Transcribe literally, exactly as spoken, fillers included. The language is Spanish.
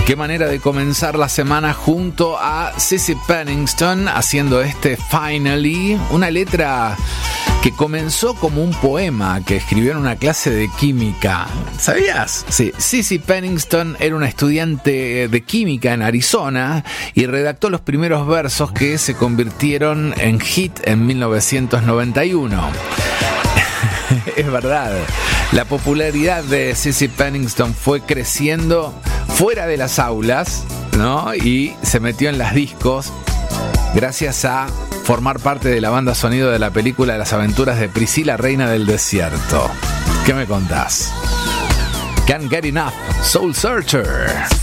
Qué manera de comenzar la semana junto a Sissy Penningston haciendo este Finally, una letra que comenzó como un poema que escribió en una clase de química. ¿Sabías? Sí, Sissy Penningston era una estudiante de química en Arizona y redactó los primeros versos que se convirtieron en hit en mil novecientos noventa y uno. Es verdad, la popularidad de Sissy Penningston fue creciendo fuera de las aulas, ¿no? Y se metió en las discos gracias a formar parte de la banda sonido de la película Las aventuras de Priscila, Reina del Desierto. ¿Qué me contás? Can't Get Enough, Soul Searcher.